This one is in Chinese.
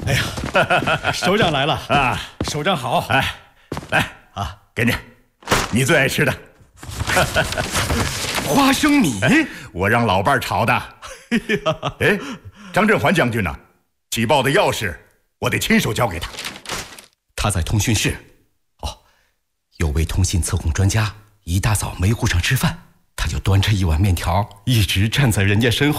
哎呀，首长来了啊！首长好， 哎，来啊，给你最爱吃的花生米， 我让老伴儿炒的。哎，张振环将军呢？起报的钥匙我得亲手交给他。 他在通讯室。哦，有位通信测控专家一大早没顾上吃饭，他就端着一碗面条，一直站在人家身后。